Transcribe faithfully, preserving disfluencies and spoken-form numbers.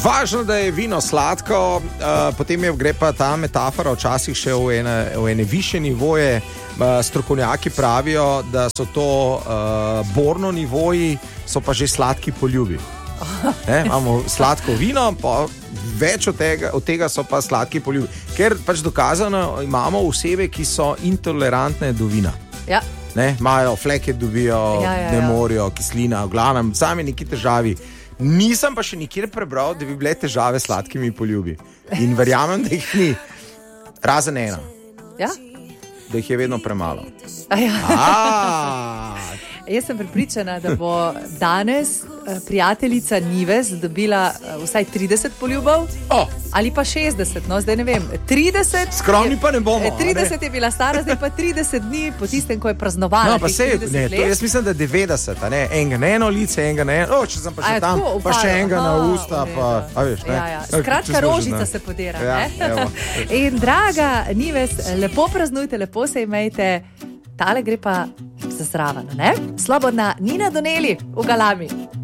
Važno, da je vino sladko, uh, potem je gre pa ta metafora včasih še v ene, v ene više nivoje. Uh, strokovnjaki pravijo, da so to uh, borno nivoji, so pa že sladki poljubi. Ne, imamo sladko vino, pa več od tega, od tega so pa sladki poljubi. Ker pač dokazano imamo osebe, ki so intolerantne do vina. Ja. Ne, imajo fleke, dobijo, ja, ja, ja. ne morajo, kislina, v glavnem, sami neki težavi. Nisem pa še nikjer prebral, da bi bile težave s sladkimi poljubi. In verjamem, da jih ni. Razen ena. Ja? Da jih je vedno premalo. A ja. A, Jaz sem prepričana, da bo danes eh, prijateljica Nives dobila eh, vsaj trideset poljubov. oh, Ali pa šestdeset, no zdaj ne vem. trideset Skromni pa ne bomo, je, trideset a ne? je bila stara, zdaj pa trideset dni po tistem, ko je praznovala. no, pa teh sej, trideset ne, to, let. jaz mislim, da devetdeset, a ne? Enega na eno lice, enega na eno, oh, če sem pa A še je tam, tako, pa še upajo. enega na Aha, usta, v pa, redu. a veš, ne? Ja, ja. Če Skratka, smo že, rožica ne. se podira. Ja, ne? evo. In draga Nives, lepo praznujte, lepo se imejte. Tale gre pa za zraven, ne? Slobodna Nina Doneli v Galami.